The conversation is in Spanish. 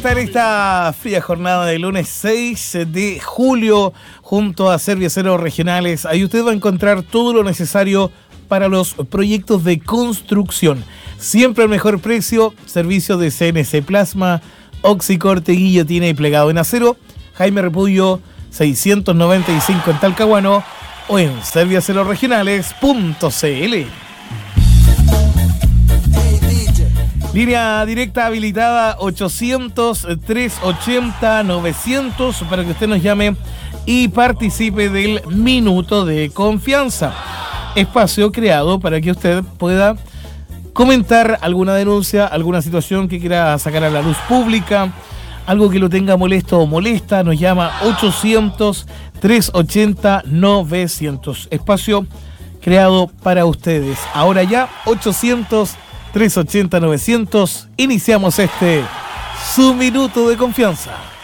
está en esta fría jornada de lunes 6 de julio junto a Serviaceros Regionales. Ahí usted va a encontrar todo lo necesario para los proyectos de construcción. Siempre al mejor precio, servicios de CNC Plasma, Oxicorte, guillotina y plegado en acero. Jaime Repullo 695 en Talcahuano o en serviacerosregionales.cl. Línea directa habilitada 800-380-900 para que usted nos llame y participe del Minuto de Confianza. Espacio creado para que usted pueda comentar alguna denuncia, alguna situación que quiera sacar a la luz pública, algo que lo tenga molesto o molesta. Nos llama 800-380-900. Espacio creado para ustedes. Ahora ya, 800-380-900. Iniciamos su Minuto de Confianza.